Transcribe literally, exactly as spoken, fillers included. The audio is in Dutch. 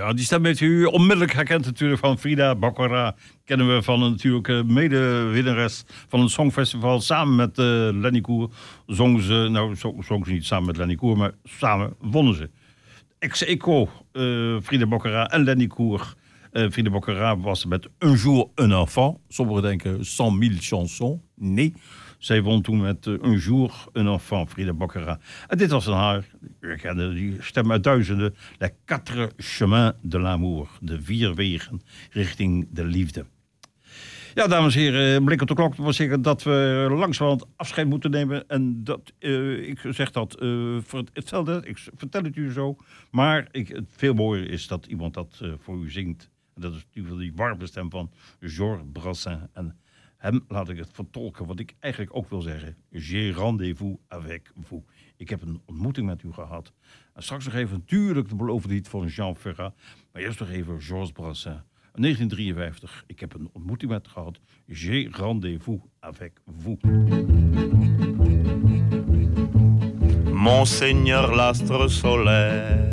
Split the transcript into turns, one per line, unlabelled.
Ja, die stem heeft u onmiddellijk herkend natuurlijk van Frida Baccara. Kennen we van een natuurlijk uh, medewinnares van het Songfestival. Samen met uh, Lenny Koer zong ze, nou zong ze niet samen met Lenny Koer, maar samen wonnen ze. Ex-equo, uh, Frida Baccara en Lenny Koer. Uh, Frida Baccara was met Un jour un enfant. Sommigen denken cent mille chansons. Nee. Zij won toen met uh, Un jour un enfant, Frida Baccara. En dit was van haar, je kende die stem uit duizenden, Les quatre chemins de l'amour. De vier wegen richting de liefde. Ja, dames en heren, blik op de klok. Dat wil zeggen dat we langzamerhand afscheid moeten nemen. En dat, uh, ik zeg dat uh, voor hetzelfde, ik vertel het u zo. Maar ik, het veel mooier is dat iemand dat uh, voor u zingt. En dat is natuurlijk die warme stem van Georges Brassens. En hem laat ik het vertolken wat ik eigenlijk ook wil zeggen. J'ai rendez-vous avec vous. Ik heb een ontmoeting met u gehad. En straks nog even natuurlijk de beloofde lied van Jean Ferrat. Maar eerst nog even Georges Brassens. negentien drieënvijftig. Ik heb een ontmoeting met gehad. J'ai rendez-vous avec vous.
Monseigneur l'astre solaire